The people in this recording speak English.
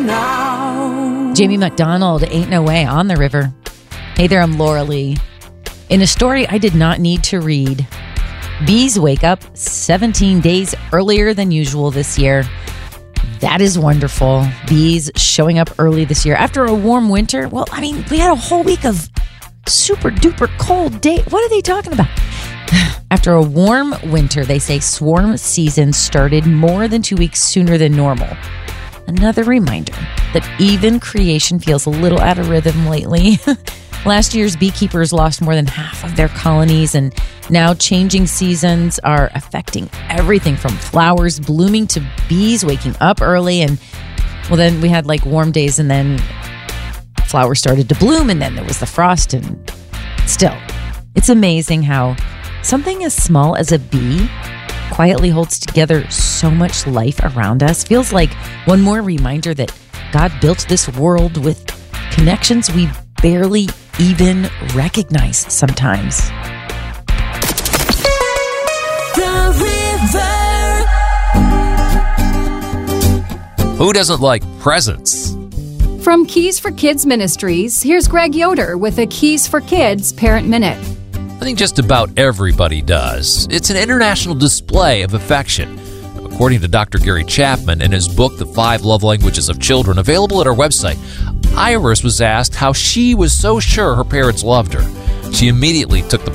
now. Jamie McDonald, Ain't No Way on the River. Hey there, I'm Laura Lee. In a story I did not need to read, bees wake up 17 days earlier than usual this year. That is wonderful. Bees showing up early this year after a warm winter. Well, I mean, we had a whole week of super duper cold day. What are they talking about? After a warm winter, they say swarm season started more than 2 weeks sooner than normal. Another reminder that even creation feels a little out of rhythm lately. Last year's beekeepers lost more than half of their colonies, and now changing seasons are affecting everything from flowers blooming to bees waking up early. And well, then we had like warm days, and then flowers started to bloom, and then there was the frost. And still, it's amazing how something as small as a bee quietly holds together so much life around us. Feels like one more reminder that God built this world with connections we barely even recognize sometimes. The River. Who doesn't like presents? From Keys for Kids Ministries, here's Greg Yoder with a Keys for Kids Parent Minute. I think just about everybody does. It's an international display of affection. According to Dr. Gary Chapman in his book, The 5 Love Languages of Children, available at our website, Iris was asked how she was so sure her parents loved her. She immediately took the